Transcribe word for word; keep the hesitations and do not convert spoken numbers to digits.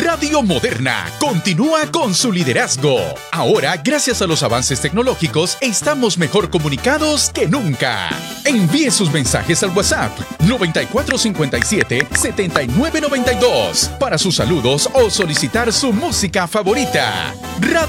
Radio Moderna continúa con su liderazgo. Ahora, gracias a los avances tecnológicos, estamos mejor comunicados que nunca. Envíe sus mensajes al WhatsApp noventa y cuatro cincuenta y siete, setenta y nueve noventa y dos para sus saludos o solicitar su música favorita. Radio